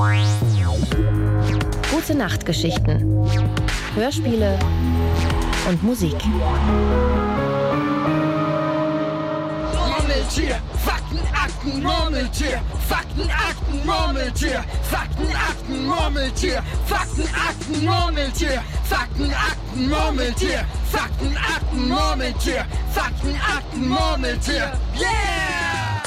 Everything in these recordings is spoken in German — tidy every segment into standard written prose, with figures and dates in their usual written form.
Gute Nachtgeschichten, Hörspiele und Musik. Murmeltier, Faktenakten, Murmeltier, Faktenakten, Murmeltier, Faktenakten, Murmeltier, Faktenakten, Murmeltier, Faktenakten, Murmeltier, Faktenakten, Murmeltier, Faktenakten, Murmeltier, yeah!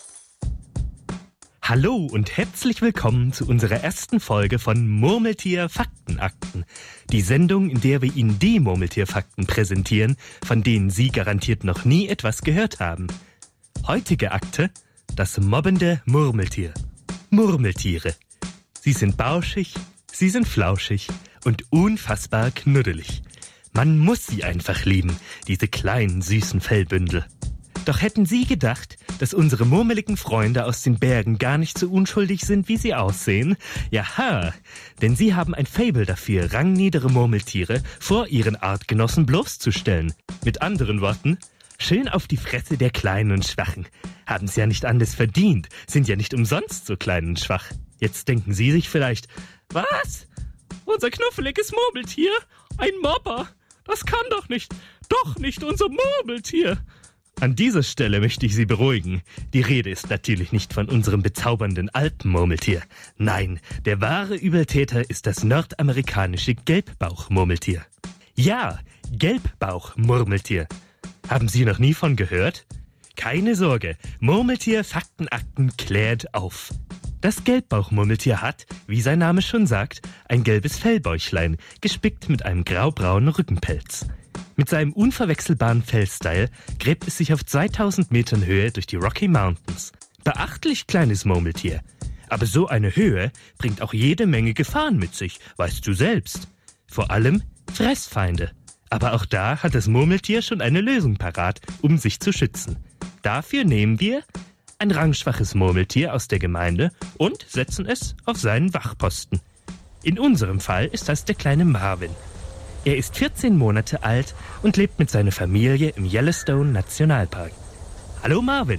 Hallo und herzlich willkommen zu unserer ersten Folge von Murmeltier Faktenakten. Die Sendung, in der wir Ihnen die Murmeltierfakten präsentieren, von denen Sie garantiert noch nie etwas gehört haben. Heutige Akte: das mobbende Murmeltier. Murmeltiere. Sie sind bauschig, sie sind flauschig und unfassbar knuddelig. Man muss sie einfach lieben, diese kleinen süßen Fellbündel. Doch hätten Sie gedacht, dass unsere murmeligen Freunde aus den Bergen gar nicht so unschuldig sind, wie sie aussehen? Jaha, denn sie haben ein Faible dafür, rangniedere Murmeltiere vor ihren Artgenossen bloßzustellen. Mit anderen Worten: schön auf die Fresse der Kleinen und Schwachen. Haben's ja nicht anders verdient, sind ja nicht umsonst so klein und schwach. Jetzt denken Sie sich vielleicht: Was? Unser knuffeliges Murmeltier? Ein Mobber? Das kann doch nicht unser Murmeltier. An dieser Stelle möchte ich Sie beruhigen. Die Rede ist natürlich nicht von unserem bezaubernden Alpenmurmeltier. Nein, der wahre Übeltäter ist das nordamerikanische Gelbbauchmurmeltier. Ja, Gelbbauchmurmeltier. Haben Sie noch nie von gehört? Keine Sorge, Murmeltier Faktenakten klärt auf. Das Gelbbauchmurmeltier hat, wie sein Name schon sagt, ein gelbes Fellbäuchlein, gespickt mit einem graubraunen Rückenpelz. Mit seinem unverwechselbaren Fellstyle gräbt es sich auf 2000 Metern Höhe durch die Rocky Mountains. Beachtlich kleines Murmeltier. Aber so eine Höhe bringt auch jede Menge Gefahren mit sich, weißt du selbst. Vor allem Fressfeinde. Aber auch da hat das Murmeltier schon eine Lösung parat, um sich zu schützen. Dafür nehmen wir ein rangschwaches Murmeltier aus der Gemeinde und setzen es auf seinen Wachposten. In unserem Fall ist das der kleine Marvin. Er ist 14 Monate alt und lebt mit seiner Familie im Yellowstone Nationalpark. Hallo Marvin.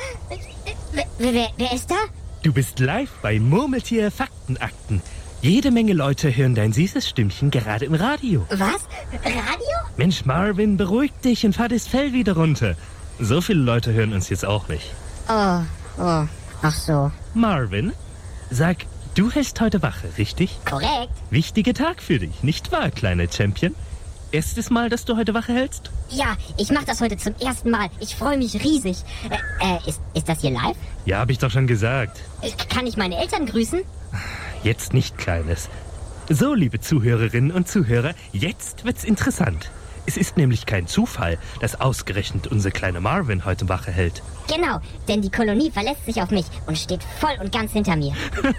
Wer ist da? Du bist live bei Murmeltier Faktenakten. Jede Menge Leute hören dein süßes Stimmchen gerade im Radio. Was? Radio? Mensch Marvin, beruhig dich und fahr das Fell wieder runter. So viele Leute hören uns jetzt auch nicht. Oh, ach so. Marvin, sag, du hältst heute Wache, richtig? Korrekt. Wichtiger Tag für dich, nicht wahr, kleiner Champion? Erstes Mal, dass du heute Wache hältst? Ja, ich mach das heute zum ersten Mal. Ich freue mich riesig. Ist das hier live? Ja, hab ich doch schon gesagt. Kann ich meine Eltern grüßen? Jetzt nicht, Kleines. So, liebe Zuhörerinnen und Zuhörer, jetzt wird's interessant. Es ist nämlich kein Zufall, dass ausgerechnet unser kleiner Marvin heute Wache hält. Genau, denn die Kolonie verlässt sich auf mich und steht voll und ganz hinter mir.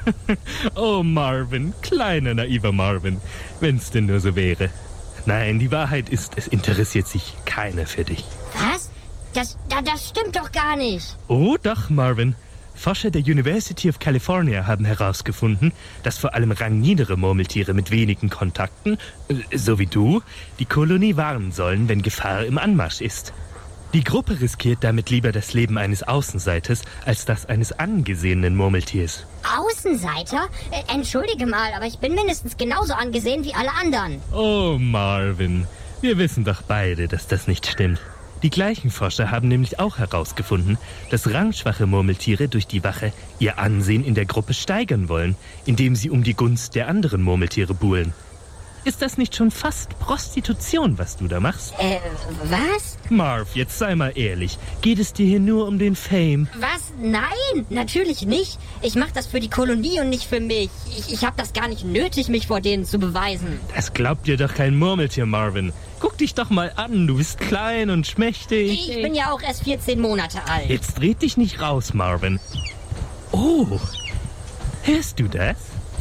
Oh Marvin, kleiner naiver Marvin, wenn's denn nur so wäre. Nein, die Wahrheit ist, es interessiert sich keiner für dich. Was? Das stimmt doch gar nicht. Oh doch, Marvin. Forscher der University of California haben herausgefunden, dass vor allem rangniedere Murmeltiere mit wenigen Kontakten, so wie du, die Kolonie warnen sollen, wenn Gefahr im Anmarsch ist. Die Gruppe riskiert damit lieber das Leben eines Außenseiters als das eines angesehenen Murmeltiers. Außenseiter? Entschuldige mal, aber ich bin mindestens genauso angesehen wie alle anderen. Oh, Marvin, wir wissen doch beide, dass das nicht stimmt. Die gleichen Forscher haben nämlich auch herausgefunden, dass rangschwache Murmeltiere durch die Wache ihr Ansehen in der Gruppe steigern wollen, indem sie um die Gunst der anderen Murmeltiere buhlen. Ist das nicht schon fast Prostitution, was du da machst? Was? Marv, jetzt sei mal ehrlich. Geht es dir hier nur um den Fame? Was? Nein, natürlich nicht. Ich mache das für die Kolonie und nicht für mich. Ich habe das gar nicht nötig, mich vor denen zu beweisen. Das glaubt dir doch kein Murmeltier, Marvin. Guck dich doch mal an, du bist klein und schmächtig. Ich bin ja auch erst 14 Monate alt. Jetzt dreht dich nicht raus, Marvin. Oh, hörst du das?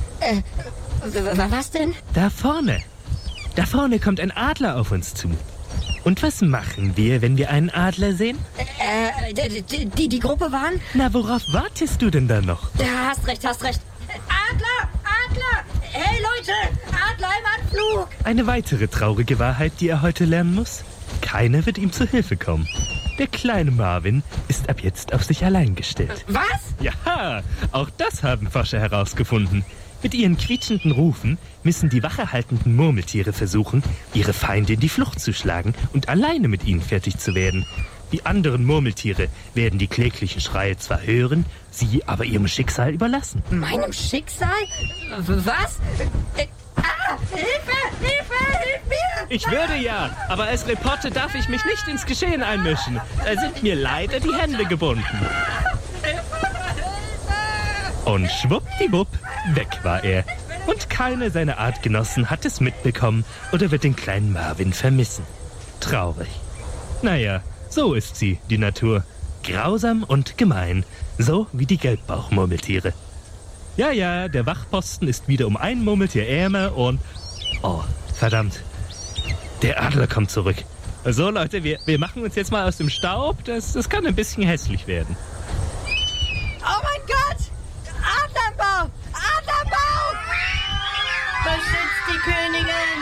Was denn? Da vorne. Da vorne kommt ein Adler auf uns zu. Und was machen wir, wenn wir einen Adler sehen? Die Gruppe waren? Na, worauf wartest du denn da noch? Ja, hast recht. Adler! Hey Leute, Adler im Anflug! Eine weitere traurige Wahrheit, die er heute lernen muss. Keiner wird ihm zu Hilfe kommen. Der kleine Marvin ist ab jetzt auf sich allein gestellt. Was? Ja, auch das haben Forscher herausgefunden. Mit ihren quietschenden Rufen müssen die wachehaltenden Murmeltiere versuchen, ihre Feinde in die Flucht zu schlagen und alleine mit ihnen fertig zu werden. Die anderen Murmeltiere werden die kläglichen Schreie zwar hören, sie aber ihrem Schicksal überlassen. Meinem Schicksal? Was? Hilfe! Hilfe! Hilf mir! Ich würde ja, aber als Reporter darf ich mich nicht ins Geschehen einmischen. Da sind mir leider die Hände gebunden. Und schwuppdiwupp, weg war er. Und keiner seiner Artgenossen hat es mitbekommen oder wird den kleinen Marvin vermissen. Traurig. Naja, so ist sie, die Natur. Grausam und gemein, so wie die Gelbbauchmurmeltiere. Ja, der Wachposten ist wieder um ein Murmeltier ärmer und... Oh, verdammt. Der Adler kommt zurück. So, Leute, wir machen uns jetzt mal aus dem Staub. Das kann ein bisschen hässlich werden. Oh mein Gott! Adlerbauch! Adlerbauch! Beschützt die Königin!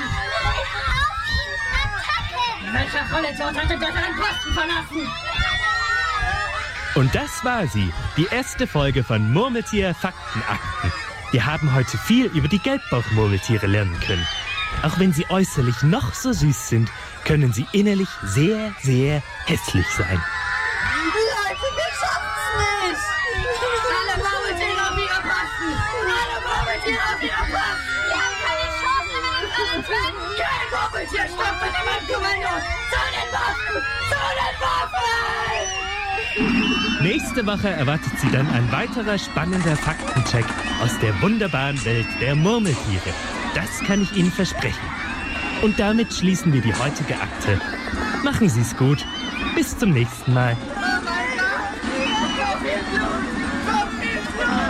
Welcher Vollidiot hatte dort einen Posten verlassen? Und das war sie, die erste Folge von Murmeltier Faktenakten. Wir haben heute viel über die Gelbbauchmurmeltiere lernen können. Auch wenn sie äußerlich noch so süß sind, können sie innerlich sehr, sehr hässlich sein. Leute, wir schaffen's nicht! Alle Murmeltiere auf ihrer Posten! Alle Murmeltiere auf ihrer Posten! Wir haben keine Chance, wenn wir uns alles werden! Kein Murmeltier stoppt unter meinem Kommando! Zu den Waffen! Zu den Waffen! Nächste Woche erwartet Sie dann ein weiterer spannender Faktencheck aus der wunderbaren Welt der Murmeltiere. Das kann ich Ihnen versprechen. Und damit schließen wir die heutige Akte. Machen Sie es gut. Bis zum nächsten Mal. Oh mein Gott! So viel Blut! So viel Blut!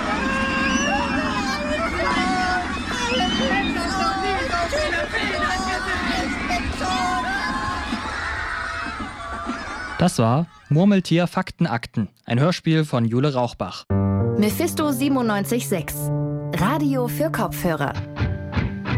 So viele Federn gesetzt! Das war Murmeltier Faktenakten, ein Hörspiel von Jule Rauchbach. Mephisto 97.6. Radio für Kopfhörer.